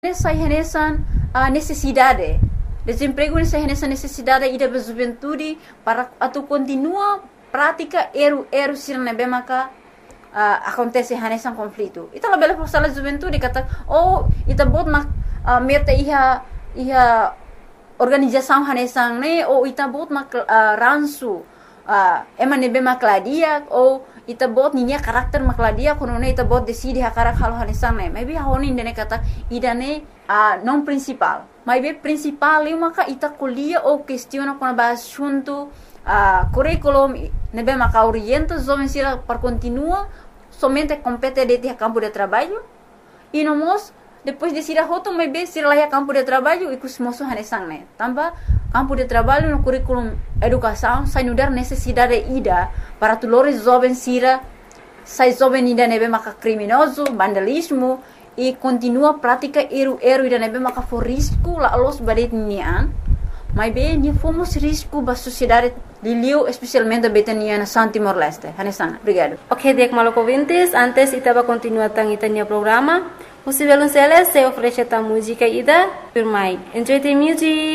Essa necessidade. Desemprego nessa necessidade e da juventude para atu continua prática eru sir nebe maka acontece nesse conflito. Ita la bela força da juventude kata ita bot mak meta iha organização hanesang ne ou ita bot mak ransu ema nebe makladia ou ita bot ninya karakter makladia kono ne ita bot decide hakarak halo hanesang ne maybe honi ndene kata idane não principal mas bem principal é uma ita kuliah ou questiona com a assunto curriculum nebe maka orienta jovens sira para continua somente compete de campo de trabalho e nomos depois de sira hoto mas bem sira lá campo de trabalho e kusmoso hanesang ne tamba campo de trabalho no curriculum educação sai no dar necessidade ida para tulores jovens sira sai jovem ida nebe maka criminoso vandalismo e continua a prática eru ida nebe maka for risco la los badet nian mas bem ni fomos risco ba sociedade de Liu especialmente betania na San Timor Leste hanesang obrigado. Ok, Diek Malocovintes, antes itaba continua tang itania programa. O Violonceles se oferece a música ida por mai. Enjoy the music.